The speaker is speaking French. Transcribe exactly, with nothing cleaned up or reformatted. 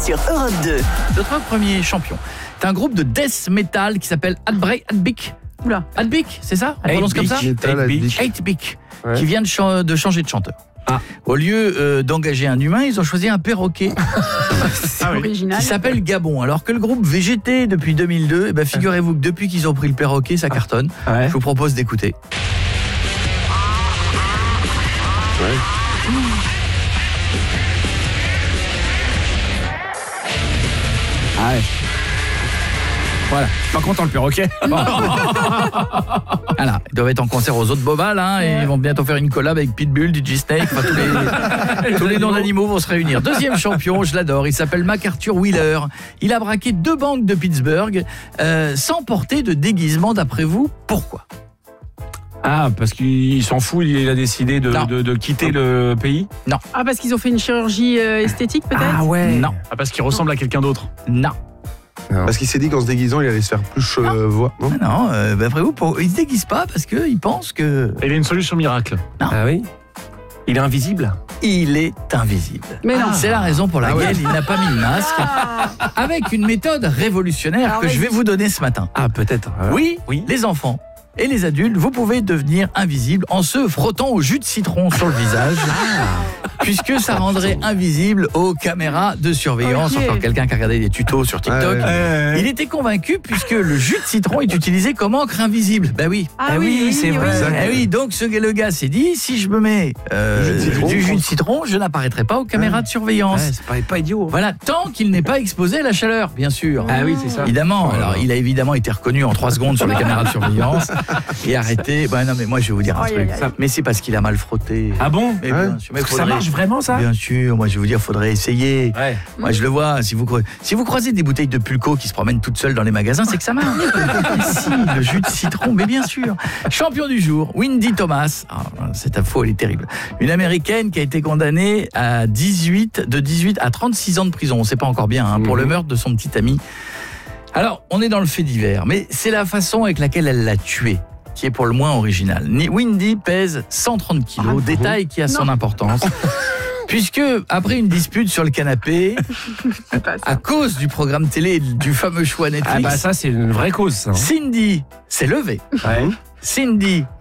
sur Europe deux. Notre premier champion, c'est un groupe de death metal qui s'appelle Adbreak Adbic. Oula, Adbic, c'est ça? On prononce comme ça? Adbic, ouais. Qui vient de, ch- de changer de chanteur. Ah. Au lieu euh, d'engager un humain, ils ont choisi un perroquet. C'est ah, original. Qui s'appelle Gabon. Alors que le groupe V G T depuis deux mille deux, eh ben, figurez-vous que depuis qu'ils ont pris le perroquet, ça cartonne. Ah. Ouais. Je vous propose d'écouter. Ouais. Ah ouais. Voilà, pas content le perroquet. Voilà, ils doivent être en concert aux autres Bobales, hein, et ils vont bientôt faire une collab avec Pitbull, D J Snake, enfin, tous les, tous les noms d'animaux vont se réunir. Deuxième champion, je l'adore, il s'appelle MacArthur Wheeler. Il a braqué deux banques de Pittsburgh euh, sans porter de déguisement, d'après vous, pourquoi ? Ah, parce qu'il s'en fout, il a décidé de, de, de quitter le pays ? Non. Ah, parce qu'ils ont fait une chirurgie euh, esthétique peut-être ? Ah ouais. Non. Ah, parce qu'il ressemble à quelqu'un d'autre ? Non. Non. Parce qu'il s'est dit qu'en se déguisant, il allait se faire plus euh, voir. Non, non euh, bah après vous, pour... il ne se déguise pas parce qu'il pense que... Il a une solution miracle. Non. Ah oui ? Il est invisible ? Il est invisible. Mais non. Ah. C'est la raison pour laquelle ah ouais. il n'a pas mis le masque. Avec une méthode révolutionnaire Alors, que je vais vous donner ce matin. Ah, peut-être. Euh... Oui, oui, les enfants et les adultes, vous pouvez devenir invisible en se frottant au jus de citron sur le visage. Ah. Puisque ça rendrait invisible aux caméras de surveillance. Okay. Encore quelqu'un qui a regardé des tutos sur TikTok. Ouais, ouais, ouais. Il était convaincu puisque le jus de citron est utilisé comme encre invisible. Ben oui. Ah ben oui, oui, c'est oui, vrai. Oui. Eh oui, donc ce, le gars s'est dit, si je me mets euh, jus citron, du jus de citron, je n'apparaîtrai pas aux caméras ouais. de surveillance. Ouais, c'est pas, pas idiot. Hein. Voilà, tant qu'il n'est pas exposé à la chaleur, bien sûr. Ah oui, c'est ça. Évidemment. Oh, alors, il a évidemment été reconnu en trois secondes sur les caméras de surveillance et arrêté. Ben non, mais moi, je vais vous dire un oh, truc. Ça, mais c'est parce qu'il a mal frotté. Ah bon? Mais bien sûr, mais faudrait... Ça marche vraiment, ça? Bien sûr. Moi, je vais vous dire, faudrait essayer. Ouais. Moi, je le vois. Si vous, si vous croisez des bouteilles de Pulco qui se promènent toutes seules dans les magasins, c'est que ça marche. Si, le jus de citron, mais bien sûr. Champion du jour, Wendy Thomas. Oh, cette info, elle est terrible. Une Américaine qui a été condamnée à dix-huit, de dix-huit à trente-six ans de prison. On ne sait pas encore bien, hein, mmh. pour le meurtre de son petit ami. Alors, on est dans le fait divers, mais c'est la façon avec laquelle elle l'a tué qui est pour le moins original. Wendy pèse cent trente kilos, ah, détail qui a non. son importance. Puisque, après une dispute sur le canapé, à cause du programme télé du fameux choix Netflix... Ah bah ça, c'est une vraie cause, ça. Cindy s'est levée. Ouais. Cindy